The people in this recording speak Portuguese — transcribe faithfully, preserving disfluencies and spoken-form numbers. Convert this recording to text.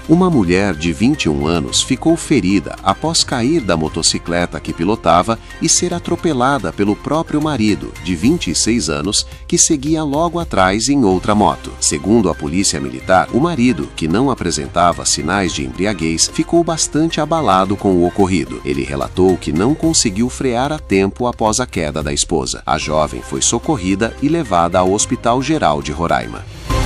Uma mulher de vinte e um anos ficou ferida após cair da motocicleta que pilotava e ser atropelada pelo próprio marido, de vinte e seis anos, que seguia logo atrás em outra moto. Segundo a polícia militar, o marido, que não apresentava sinais de embriaguez, ficou bastante abalado com o ocorrido. Ele relatou que não conseguiu frear a tempo após a queda da esposa. A jovem foi socorrida e levada ao Hospital Geral de Roraima.